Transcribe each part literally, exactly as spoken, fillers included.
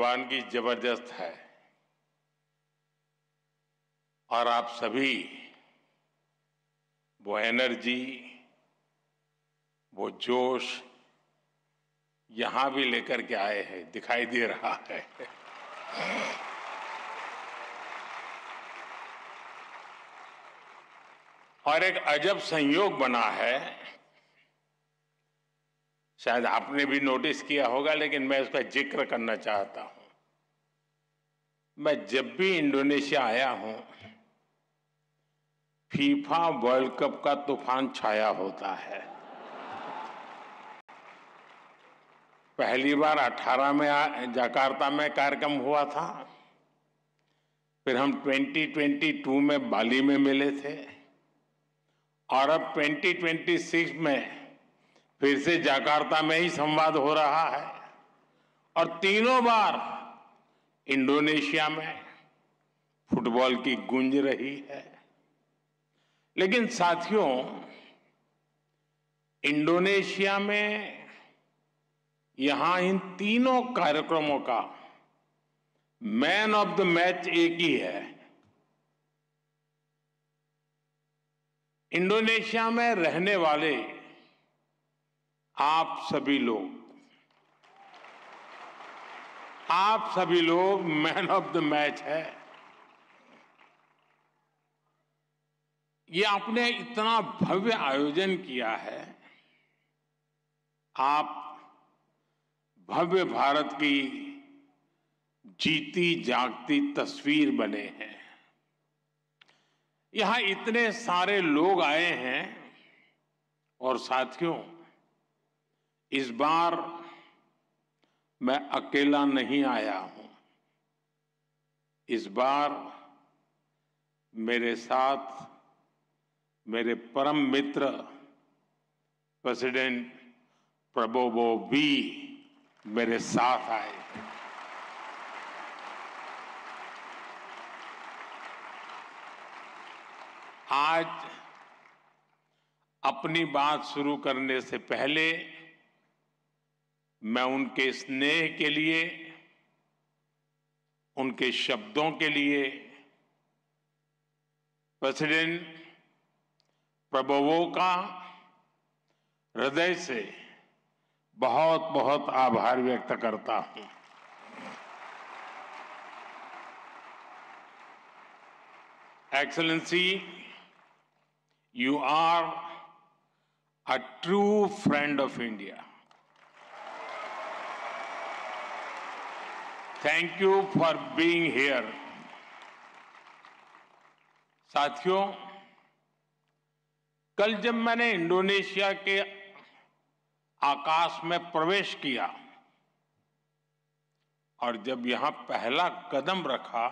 रवानगी जबरदस्त है और आप सभी वो एनर्जी, वो जोश यहां भी लेकर के आए हैं, दिखाई दे रहा है। और एक अजब संयोग बना है, शायद आपने भी नोटिस किया होगा, लेकिन मैं उसका जिक्र करना चाहता हूं। मैं जब भी इंडोनेशिया आया हूं, फीफा वर्ल्ड कप का तूफान छाया होता है। पहली बार अठारह में जकार्ता में कार्यक्रम हुआ था, फिर हम ट्वेंटी ट्वेंटी टू में बाली में मिले थे और अब ट्वेंटी ट्वेंटी सिक्स में फिर से जकार्ता में ही संवाद हो रहा है और तीनों बार इंडोनेशिया में फुटबॉल की गूंज रही है। लेकिन साथियों, इंडोनेशिया में यहां इन तीनों कार्यक्रमों का मैन ऑफ द मैच एक ही है। इंडोनेशिया में रहने वाले आप सभी लोग आप सभी लोग मैन ऑफ द मैच है। ये आपने इतना भव्य आयोजन किया है, आप भव्य भारत की जीती जागती तस्वीर बने हैं। यहां इतने सारे लोग आए हैं और साथियों, इस बार मैं अकेला नहीं आया हूं। इस बार मेरे साथ मेरे परम मित्र प्रेसिडेंट प्रबोवो भी मेरे साथ आए। आज अपनी बात शुरू करने से पहले मैं उनके स्नेह के लिए, उनके शब्दों के लिए प्रेसिडेंट प्रबोवो का हृदय से बहुत बहुत आभार व्यक्त करता हूं। Excellency, you are a true friend of India. Thank you for being here. साथियों, कल जब मैंने इंडोनेशिया के आकाश में प्रवेश किया और जब यहां पहला कदम रखा,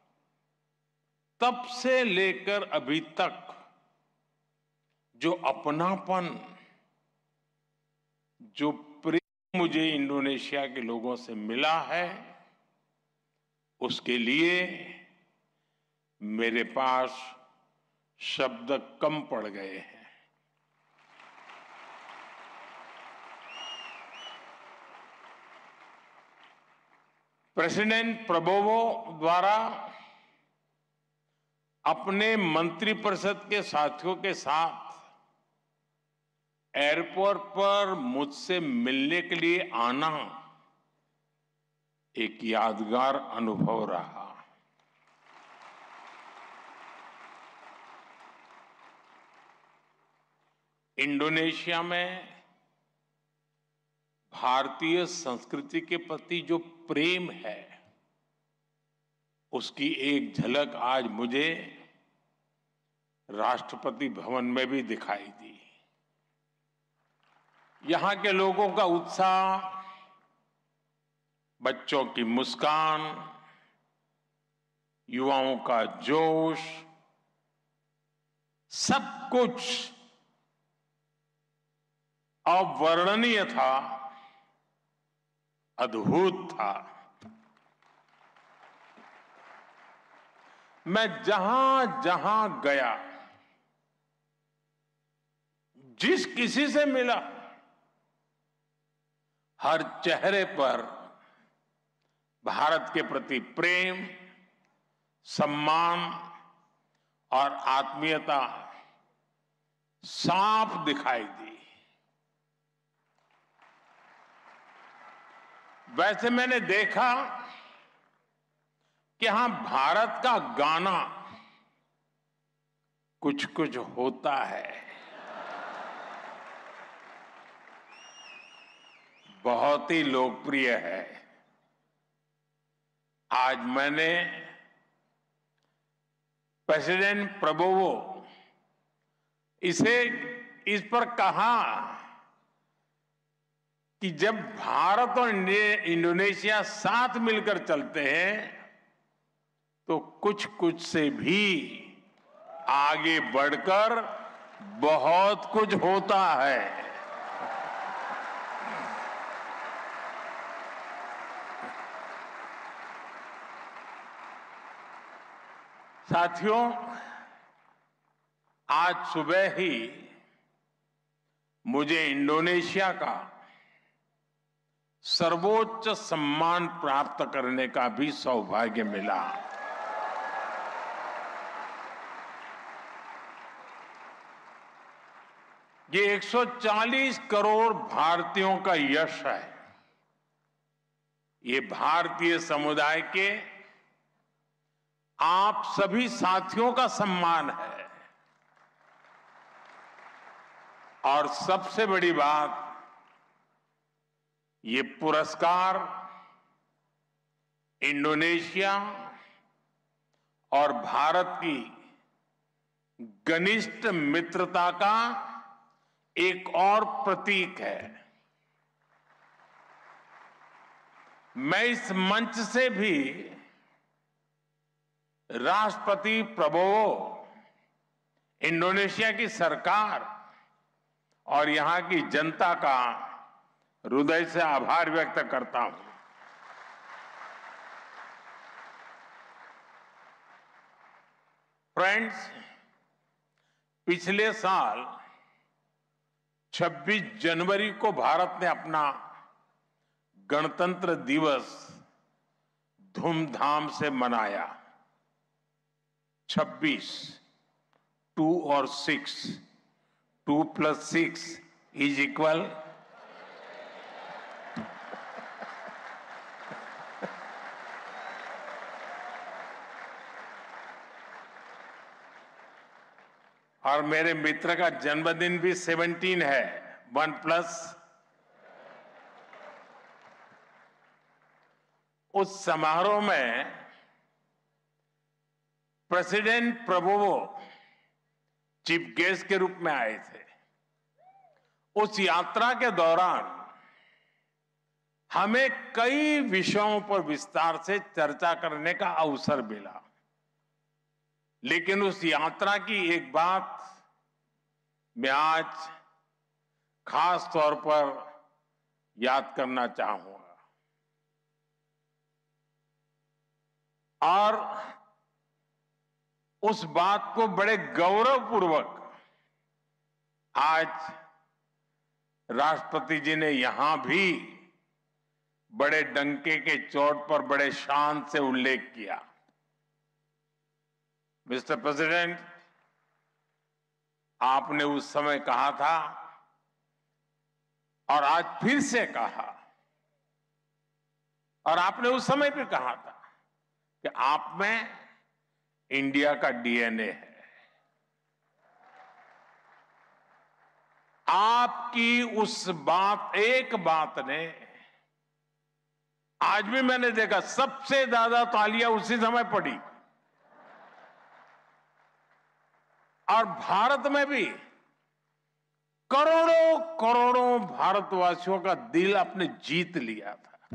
तब से लेकर अभी तक जो अपनापन, जो प्रेम मुझे इंडोनेशिया के लोगों से मिला है, उसके लिए मेरे पास शब्द कम पड़ गए हैं। प्रेसिडेंट प्रबोवो द्वारा अपने मंत्रिपरिषद के साथियों के साथ एयरपोर्ट पर मुझसे मिलने के लिए आना एक यादगार अनुभव रहा। इंडोनेशिया में भारतीय संस्कृति के प्रति जो प्रेम है, उसकी एक झलक आज मुझे राष्ट्रपति भवन में भी दिखाई दी। यहां के लोगों का उत्साह, बच्चों की मुस्कान, युवाओं का जोश, सब कुछ अवर्णनीय था, अद्भुत था। मैं जहां जहां गया, जिस किसी से मिला, हर चेहरे पर भारत के प्रति प्रेम, सम्मान और आत्मीयता साफ दिखाई दी। वैसे मैंने देखा कि यहां भारत का गाना कुछ कुछ होता है बहुत ही लोकप्रिय है। आज मैंने प्रेसिडेंट प्रबोवो इसे इस पर कहा कि जब भारत और इंडोनेशिया साथ मिलकर चलते हैं तो कुछ कुछ से भी आगे बढ़कर बहुत कुछ होता है। साथियों, आज सुबह ही मुझे इंडोनेशिया का सर्वोच्च सम्मान प्राप्त करने का भी सौभाग्य मिला। ये एक सौ चालीस करोड़ भारतीयों का यश है। ये भारतीय समुदाय के आप सभी साथियों का सम्मान है। और सबसे बड़ी बात, ये पुरस्कार इंडोनेशिया और भारत की घनिष्ठ मित्रता का एक और प्रतीक है। मैं इस मंच से भी राष्ट्रपति प्रबोवो, इंडोनेशिया की सरकार और यहां की जनता का हृदय से आभार व्यक्त करता हूं। फ्रेंड्स, पिछले साल छब्बीस जनवरी को भारत ने अपना गणतंत्र दिवस धूमधाम से मनाया। छब्बीस, टू और six, two plus six is equal और मेरे मित्र का जन्मदिन भी सत्रह है। वन प्लस उस समारोह में प्रेसिडेंट प्रबोवो चीफ गेस्ट के रूप में आए थे। उस यात्रा के दौरान हमें कई विषयों पर विस्तार से चर्चा करने का अवसर मिला, लेकिन उस यात्रा की एक बात मैं आज खास तौर पर याद करना चाहूंगा। और उस बात को बड़े गौरवपूर्वक आज राष्ट्रपति जी ने यहां भी बड़े डंके के चोट पर बड़े शान से उल्लेख किया। मिस्टर प्रेसिडेंट, आपने उस समय कहा था और आज फिर से कहा, और आपने उस समय भी कहा था कि आप में इंडिया का डीएनए है। आपकी उस बात, एक बात ने, आज भी मैंने देखा सबसे ज्यादा तालियां उसी समय पड़ी। और भारत में भी करोड़ों करोड़ों भारतवासियों का दिल आपने जीत लिया था।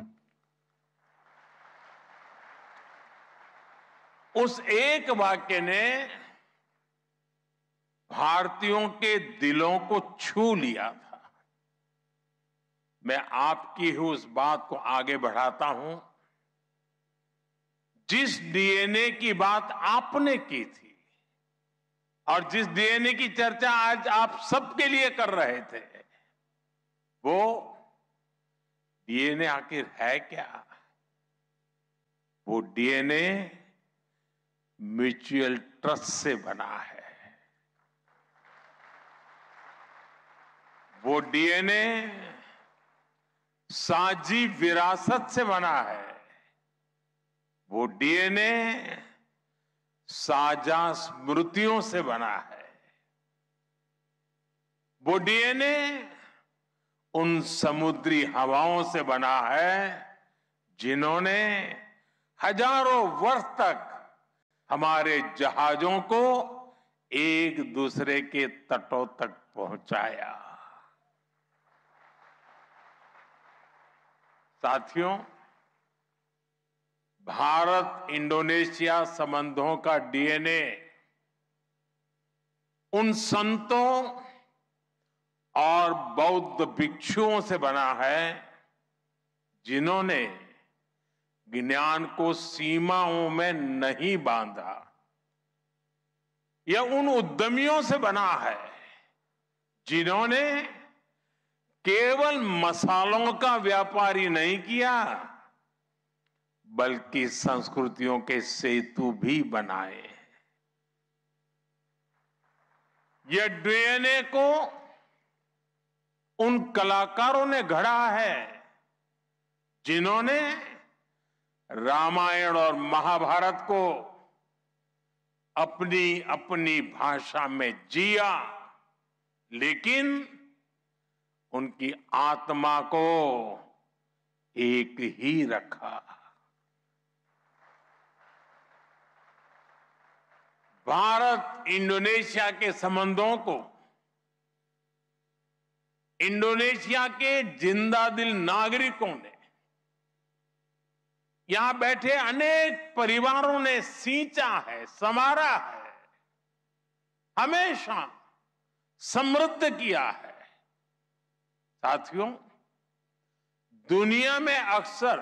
उस एक वाक्य ने भारतीयों के दिलों को छू लिया था। मैं आपकी ही उस बात को आगे बढ़ाता हूं। जिस डीएनए की बात आपने की थी और जिस डीएनए की चर्चा आज आप सबके लिए कर रहे थे, वो डीएनए आखिर है क्या? वो डीएनए म्यूचुअल ट्रस्ट से बना है। वो डीएनए साझी विरासत से बना है। वो डीएनए साझा स्मृतियों से बना है। वो डीएनए उन समुद्री हवाओं से बना है जिन्होंने हजारों वर्ष तक हमारे जहाजों को एक दूसरे के तटों तक पहुंचाया। साथियों, भारत इंडोनेशिया संबंधों का डीएनए उन संतों और बौद्ध भिक्षुओं से बना है जिन्होंने ज्ञान को सीमाओं में नहीं बांधा। यह उन उद्यमियों से बना है जिन्होंने केवल मसालों का व्यापार ही नहीं किया, बल्कि संस्कृतियों के सेतु भी बनाए। यह डीएनए को उन कलाकारों ने गढ़ा है जिन्होंने रामायण और महाभारत को अपनी अपनी भाषा में जिया, लेकिन उनकी आत्मा को एक ही रखा। भारत इंडोनेशिया के संबंधों को इंडोनेशिया के जिंदादिल नागरिकों ने, यहां बैठे अनेक परिवारों ने सींचा है, संवारा है, हमेशा समृद्ध किया है। साथियों, दुनिया में अक्सर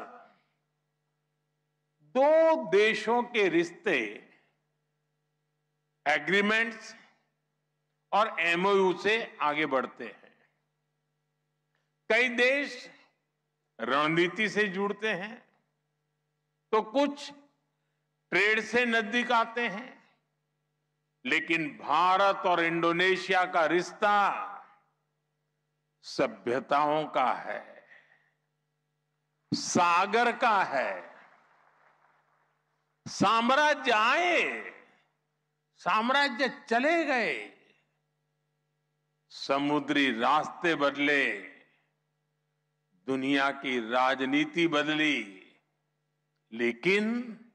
दो देशों के रिश्ते एग्रीमेंट्स और एमओयू से आगे बढ़ते हैं। कई देश रणनीति से जुड़ते हैं तो कुछ ट्रेड से नजदीक आते हैं, लेकिन भारत और इंडोनेशिया का रिश्ता सभ्यताओं का है, सागर का है। साम्राज्य आए, साम्राज्य चले गए, समुद्री रास्ते बदले, दुनिया की राजनीति बदली, लेकिन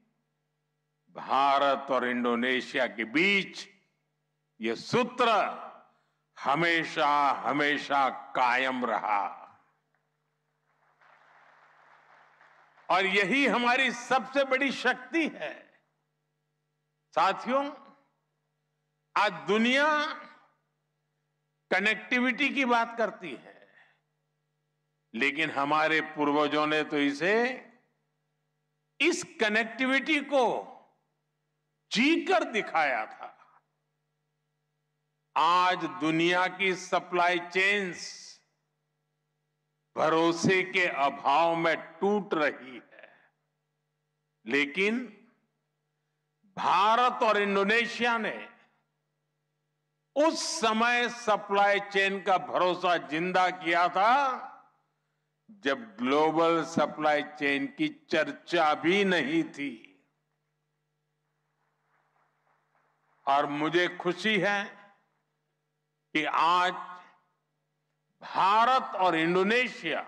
भारत और इंडोनेशिया के बीच यह सूत्र हमेशा हमेशा कायम रहा। और यही हमारी सबसे बड़ी शक्ति है। साथियों, आज दुनिया कनेक्टिविटी की बात करती है, लेकिन हमारे पूर्वजों ने तो इसे इस कनेक्टिविटी को जीकर दिखाया था। आज दुनिया की सप्लाई चेन्स भरोसे के अभाव में टूट रही है, लेकिन भारत और इंडोनेशिया ने उस समय सप्लाई चेन का भरोसा जिंदा किया था जब ग्लोबल सप्लाई चेन की चर्चा भी नहीं थी। और मुझे खुशी है कि आज भारत और इंडोनेशिया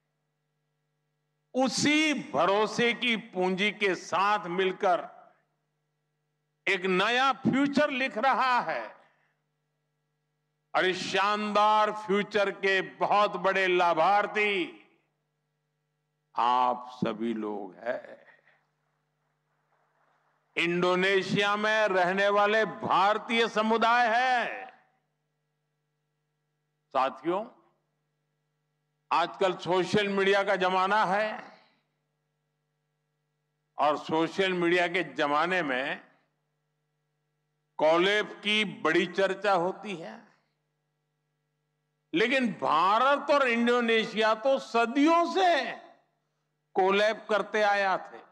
उसी भरोसे की पूंजी के साथ मिलकर एक नया फ्यूचर लिख रहा है। और इस शानदार फ्यूचर के बहुत बड़े लाभार्थी आप सभी लोग हैं। इंडोनेशिया में रहने वाले भारतीय समुदाय है। साथियों, आजकल सोशल मीडिया का जमाना है और सोशल मीडिया के जमाने में कोलैब की बड़ी चर्चा होती है, लेकिन भारत और इंडोनेशिया तो सदियों से कोलैब करते आया थे।